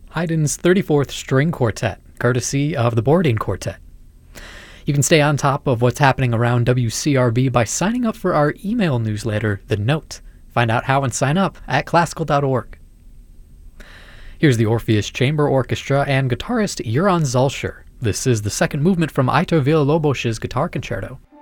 Haydn's 34th String Quartet, courtesy of the Borodin Quartet. You can stay on top of what's happening around WCRB by signing up for our email newsletter, The Note. Find out how and sign up at classical.org. Here's the Orpheus Chamber Orchestra and guitarist Joran Zalscher. This is the second movement from Aitor Villa-Lobos's Guitar Concerto.